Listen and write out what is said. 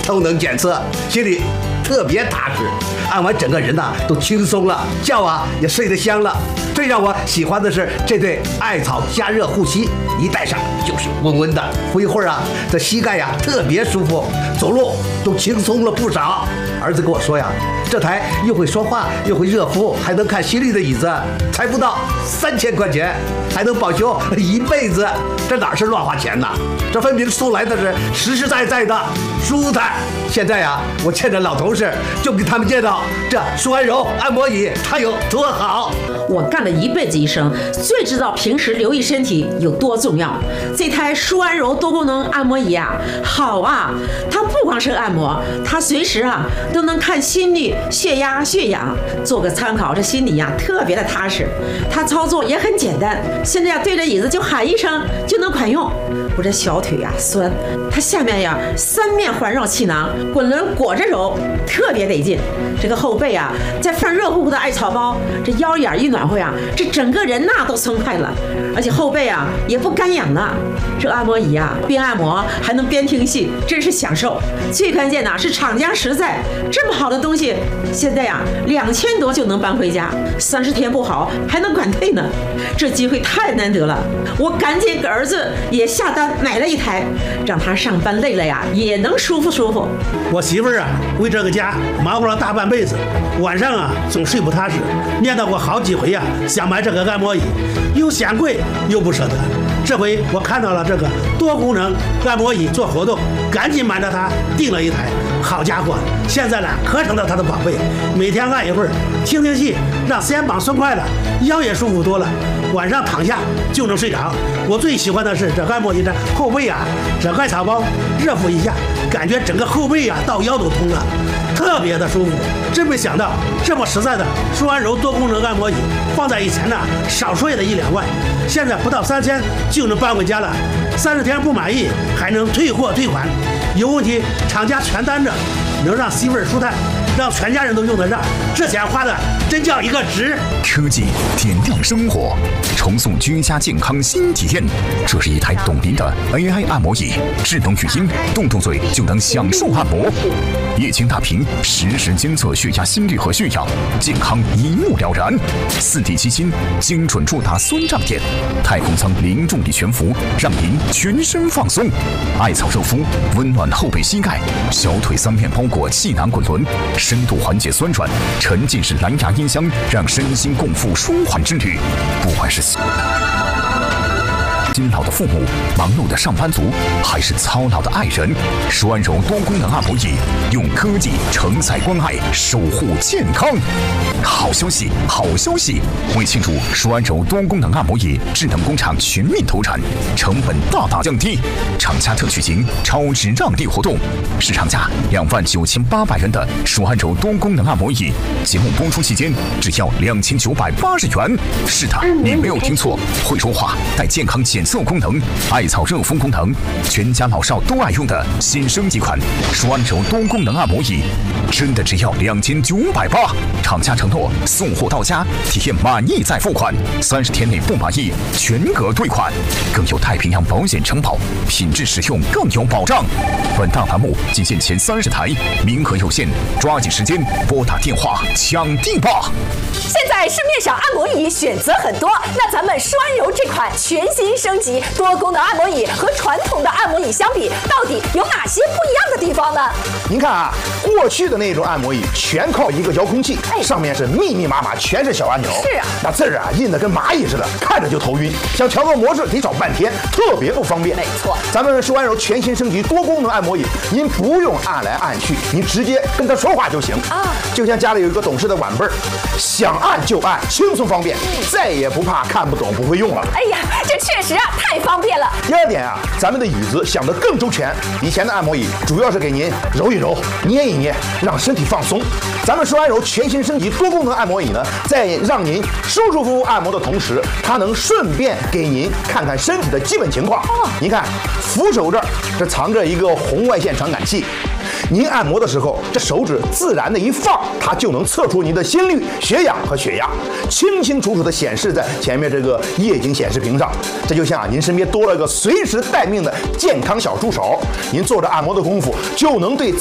都能检测，心里特别踏实。按完整个人呐都轻松了，觉啊也睡得香了。最让我喜欢的是这对艾草加热护膝，一戴上就是温温的，不一会儿啊，这膝盖呀特别舒服，走路都轻松了不少。儿子跟我说呀，这台又会说话又会热敷，还能看心率的椅子，才不到3000块钱，还能保修一辈子，这哪是乱花钱呐？这分明送来的是实实在在的舒坦。现在呀，我见着老同事就给他们介绍这舒安柔按摩椅，它有多好。 我干了一辈子医生，最知道平时留意身体有多重要。这台舒安柔多功能按摩椅啊，好啊！它不光是按摩，它随时啊都能看心率、血压、血氧，做个参考。这心里呀特别的踏实。它操作也很简单，现在呀对着椅子就喊一声就能管用。我这小腿呀酸，它下面呀3面环绕气囊，滚轮裹着揉，特别得劲。这个后背啊再放热乎乎的艾草包，这腰眼一暖和呀，这整个人呐都松快了，而且后背啊也不干痒了。这按摩椅啊边按摩还能边听戏，真是享受。最关键的是厂家实在，这么好的东西现在呀2000多就能搬回家，30天不好还能管退呢，这机会太难得了。我赶紧给儿子也下单买了一台，让他上班累了呀也能舒服舒服。 我媳妇儿啊为这个家忙活了大半辈子，晚上啊总睡不踏实，念叨过好几回呀，想买这个按摩椅，又嫌贵又不舍得。这回我看到了这个多功能按摩椅做活动，赶紧瞒着他订了一台。好家伙，现在呢可成了他的宝贝，每天按一会儿，听听戏，让肩膀松快了，腰也舒服多了，晚上躺下就能睡着。我最喜欢的是这按摩椅这后背啊，这艾草包热敷一下，感觉整个后背啊到腰都通了，特别的舒服。真没想到这么实在的舒安柔多功能按摩椅，放在以前呢少说也得1-2万，现在不到3000就能搬回家了。30天不满意还能退货退款，有问题厂家全担着，能让媳妇儿舒坦，让全家人都用得上，这钱花的真叫一个值。 科技点亮生活，重塑居家健康新体验。这是一台董林的 AI 按摩椅，智能语音，动动嘴就能享受按摩。液晶大屏实时监测血压、心率和血氧，健康一目了然。4D 机芯精准触达酸胀点，太空舱零重力悬浮，让您全身放松。艾草热敷，温暖后背膝盖，小腿3面包裹气囊滚轮，深度缓解酸软。沉浸式蓝牙音箱，让身心共赴舒缓之旅。不管是辛劳的父母、忙碌的上班族，还是操劳的爱人，舒安柔多功能按摩椅用科技承载关爱，守护健康。好消息，好消息！为庆祝舒安柔多功能按摩椅智能工厂全面投产，成本大大降低，厂家特举行超值让利活动，市场价29800元的舒安柔多功能按摩椅，节目播出期间只要2980元。是的，你没有听错，会说话，带健康检测功能，艾草热敷功能，全家老少都爱用的新升级款舒安柔多功能按摩椅，真的只要2980，厂家承诺送货到家，体验满意再付款，30天内不满意全额退款，更有太平洋保险承保，品质使用更有保障。本档栏目仅限前30台，名额有限，抓紧时间拨打电话抢订吧！ 现在市面上按摩椅选择很多，那咱们舒安柔这款全新升级多功能按摩椅和传统的按摩椅相比，到底有哪些不一样的地方呢？ 您看啊，过去的那种按摩椅全靠一个遥控器，上面是密密麻麻全是小按钮， 是啊， 那字儿啊印的跟蚂蚁似的，看着就头晕，想调个模式得找半天，特别不方便。 没错， 咱们舒安柔全新升级多功能按摩椅，您不用按来按去，您直接跟他说话就行啊，就像家里有一个懂事的晚辈儿，想按就按，轻松方便，再也不怕看不懂不会用了。 哎呀，这确实啊太方便了。 第二点啊，咱们的椅子想得更周全，以前的按摩椅主要是给您揉一揉、捏一捏，让身体放松。咱们舒安柔全新升级多功能按摩椅呢，在让您舒舒服服按摩的同时，它能顺便给您看看身体的基本情况。您看扶手这儿，这藏着一个红外线传感器。您按摩的时候，这手指自然的一放，它就能测出您的心率、血氧和血压，清清楚楚的显示在前面这个液晶显示屏上。这就像您身边多了个随时待命的健康小助手，您做着按摩的功夫，就能对